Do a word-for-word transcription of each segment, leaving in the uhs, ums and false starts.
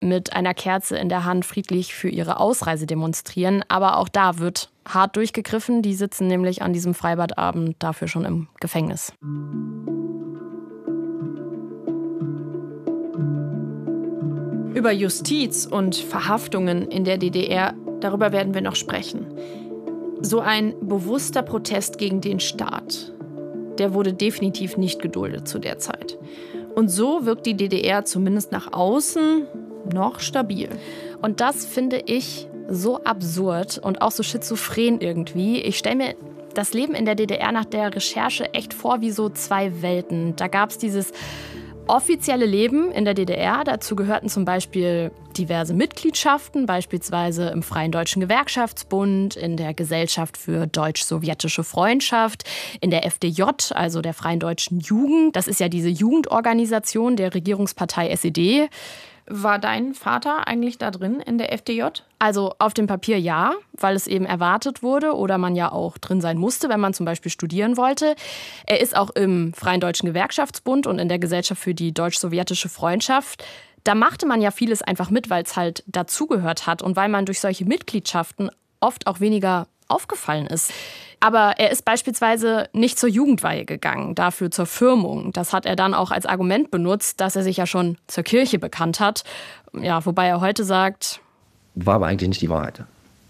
mit einer Kerze in der Hand friedlich für ihre Ausreise demonstrieren. Aber auch da wird hart durchgegriffen. Die sitzen nämlich an diesem Freibadabend dafür schon im Gefängnis. Über Justiz und Verhaftungen in der D D R, darüber werden wir noch sprechen. So ein bewusster Protest gegen den Staat, der wurde definitiv nicht geduldet zu der Zeit. Und so wirkt die D D R zumindest nach außen noch stabil. Und das finde ich so absurd und auch so schizophren irgendwie. Ich stelle mir das Leben in der D D R nach der Recherche echt vor wie so zwei Welten. Da gab es dieses offizielle Leben in der D D R. Dazu gehörten zum Beispiel diverse Mitgliedschaften, beispielsweise im Freien Deutschen Gewerkschaftsbund, in der Gesellschaft für deutsch-sowjetische Freundschaft, in der F D J, also der Freien Deutschen Jugend. Das ist ja diese Jugendorganisation der Regierungspartei S E D. War dein Vater eigentlich da drin in der F D J? Also auf dem Papier ja, weil es eben erwartet wurde oder man ja auch drin sein musste, wenn man zum Beispiel studieren wollte. Er ist auch im Freien Deutschen Gewerkschaftsbund und in der Gesellschaft für die deutsch-sowjetische Freundschaft. Da machte man ja vieles einfach mit, weil es halt dazugehört hat und weil man durch solche Mitgliedschaften oft auch weniger aufgefallen ist. Aber er ist beispielsweise nicht zur Jugendweihe gegangen, dafür zur Firmung. Das hat er dann auch als Argument benutzt, dass er sich ja schon zur Kirche bekannt hat. Ja, wobei er heute sagt... War aber eigentlich nicht die Wahrheit.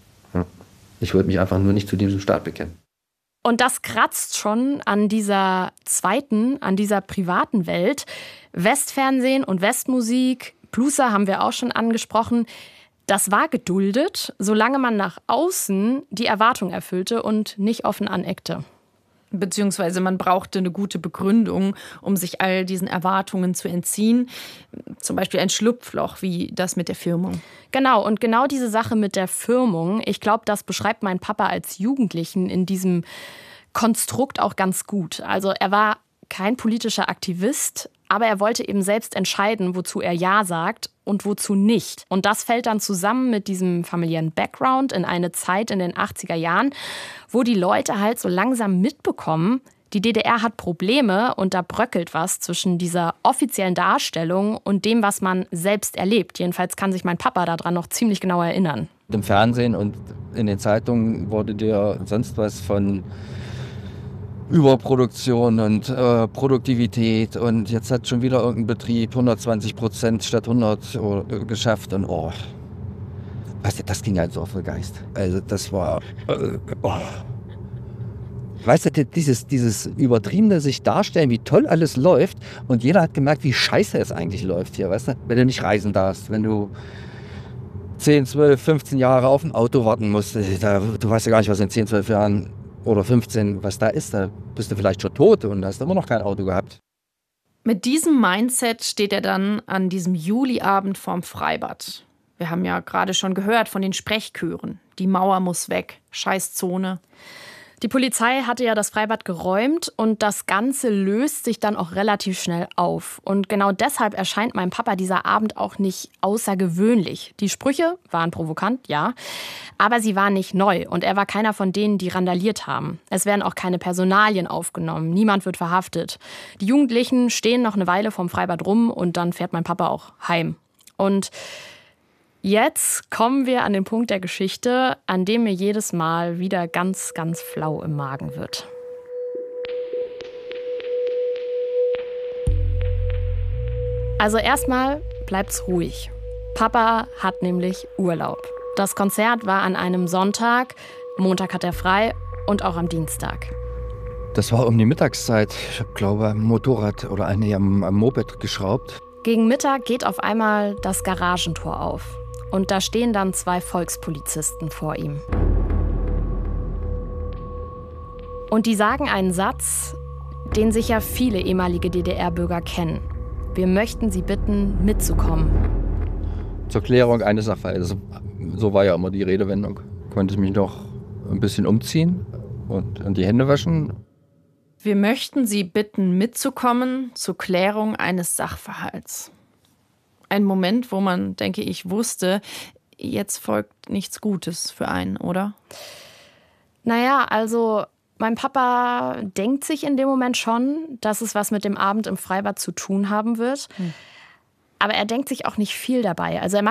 Ich wollte mich einfach nur nicht zu diesem Staat bekennen. Und das kratzt schon an dieser zweiten, an dieser privaten Welt. Westfernsehen und Westmusik, Plusa haben wir auch schon angesprochen. Das war geduldet, solange man nach außen die Erwartung erfüllte und nicht offen aneckte. Beziehungsweise man brauchte eine gute Begründung, um sich all diesen Erwartungen zu entziehen. Zum Beispiel ein Schlupfloch wie das mit der Firmung. Genau, und genau diese Sache mit der Firmung, ich glaube, das beschreibt mein Papa als Jugendlichen in diesem Konstrukt auch ganz gut. Also er war kein politischer Aktivist, aber er wollte eben selbst entscheiden, wozu er Ja sagt und wozu nicht. Und das fällt dann zusammen mit diesem familiären Background in eine Zeit in den achtziger Jahren, wo die Leute halt so langsam mitbekommen, die D D R hat Probleme und da bröckelt was zwischen dieser offiziellen Darstellung und dem, was man selbst erlebt. Jedenfalls kann sich mein Papa daran noch ziemlich genau erinnern. Im Fernsehen und in den Zeitungen wurde dir sonst was von Überproduktion und äh, Produktivität und jetzt hat schon wieder irgendein Betrieb hundertzwanzig Prozent statt hundert oh, geschafft und oh, weißt du, das ging halt so auf den Geist. Also das war, äh, oh. Weißt du, dieses, dieses übertriebene sich darstellen, wie toll alles läuft und jeder hat gemerkt, wie scheiße es eigentlich läuft hier, weißt du, wenn du nicht reisen darfst, wenn du zehn, zwölf, fünfzehn Jahre auf ein Auto warten musst, da, du weißt ja gar nicht, was in zehn, zwölf Jahren oder fünfzehn, was da ist, da bist du vielleicht schon tot und hast immer noch kein Auto gehabt. Mit diesem Mindset steht er dann an diesem Juliabend vorm Freibad. Wir haben ja gerade schon gehört von den Sprechchören. Die Mauer muss weg, Scheißzone. Die Polizei hatte ja das Freibad geräumt und das Ganze löst sich dann auch relativ schnell auf. Und genau deshalb erscheint meinem Papa dieser Abend auch nicht außergewöhnlich. Die Sprüche waren provokant, ja, aber sie waren nicht neu und er war keiner von denen, die randaliert haben. Es werden auch keine Personalien aufgenommen, niemand wird verhaftet. Die Jugendlichen stehen noch eine Weile vorm Freibad rum und dann fährt mein Papa auch heim. Und jetzt kommen wir an den Punkt der Geschichte, an dem mir jedes Mal wieder ganz, ganz flau im Magen wird. Also erstmal bleibt's ruhig. Papa hat nämlich Urlaub. Das Konzert war an einem Sonntag, Montag hat er frei und auch am Dienstag. Das war um die Mittagszeit. Ich habe, glaube ich, am Motorrad oder nee, am, am Moped geschraubt. Gegen Mittag geht auf einmal das Garagentor auf. Und da stehen dann zwei Volkspolizisten vor ihm. Und die sagen einen Satz, den sicher viele ehemalige D D R-Bürger kennen. Wir möchten Sie bitten, mitzukommen. Zur Klärung eines Sachverhalts. So war ja immer die Redewendung. Konnte ich mich noch ein bisschen umziehen und, und die Hände waschen. Wir möchten Sie bitten, mitzukommen zur Klärung eines Sachverhalts. Ein Moment, wo man, denke ich, wusste, jetzt folgt nichts Gutes für einen, oder? Naja, also mein Papa denkt sich in dem Moment schon, dass es was mit dem Abend im Freibad zu tun haben wird. Hm. Aber er denkt sich auch nicht viel dabei. Also er macht